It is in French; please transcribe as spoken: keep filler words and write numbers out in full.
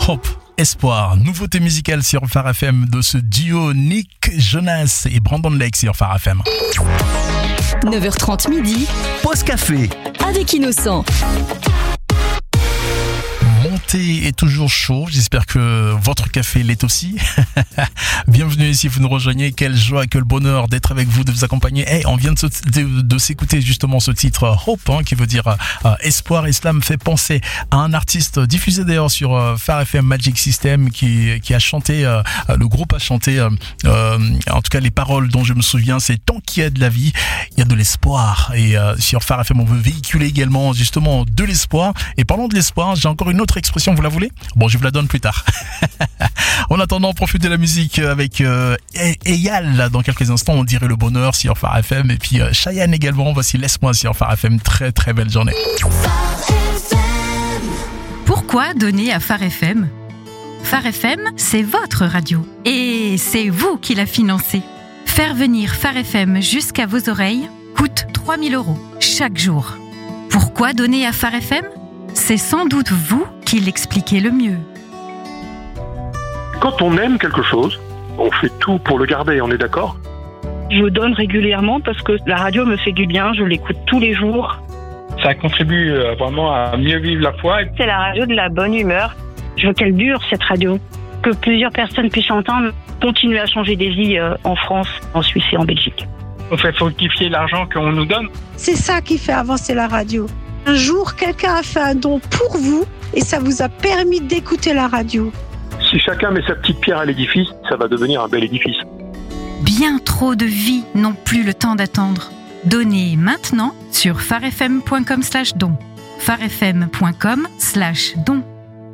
Hope, espoir, nouveauté musicale sur Phare F M de ce duo Nick Jonas et Brandon Lake sur Phare F M. neuf heures trente midi, Pause café avec Innocent. Mon thé est toujours chaud, j'espère que votre café l'est aussi. Bienvenue si vous nous rejoignez, quelle joie, quel bonheur d'être avec vous, de vous accompagner. Hey, on vient de, se, de, de s'écouter justement ce titre Hope, hein, qui veut dire euh, espoir, et cela me fait penser à un artiste diffusé d'ailleurs sur euh, Phare F M Magic System qui, qui a chanté, euh, le groupe a chanté, euh, euh, en tout cas les paroles dont je me souviens, c'est tant qu'il y a de la vie, il y a de l'espoir. Et euh, sur Phare F M on veut véhiculer également justement de l'espoir. Et parlons de l'espoir, j'ai encore une autre expression, vous la voulez? Bon, je vous la donne plus tard. En attendant, profitez de la musique avec euh, Eyal. Dans quelques instants, on dirait le bonheur sur Phare F M. Et puis euh, Cheyenne également. Voici Laisse-moi sur Phare F M. Très très belle journée. Pourquoi donner à Phare F M? Phare F M, c'est votre radio. Et c'est vous qui la financez. Faire venir Phare F M jusqu'à vos oreilles coûte trois mille euros chaque jour. Pourquoi donner à Phare F M? C'est sans doute vous qui l'expliquez le mieux. Quand on aime quelque chose, on fait tout pour le garder, on est d'accord? Je donne régulièrement parce que la radio me fait du bien, je l'écoute tous les jours. Ça contribue vraiment à mieux vivre la foi. C'est la radio de la bonne humeur. Je veux qu'elle dure, cette radio. Que plusieurs personnes puissent entendre, continuer à changer des vies en France, en Suisse et en Belgique. On fait fructifier l'argent qu'on nous donne. C'est ça qui fait avancer la radio. Un jour, quelqu'un a fait un don pour vous et ça vous a permis d'écouter la radio. Si chacun met sa petite pierre à l'édifice, ça va devenir un bel édifice. Bien trop de vies n'ont plus le temps d'attendre. Donnez maintenant sur farefm point com slash don. farefm point com slash don.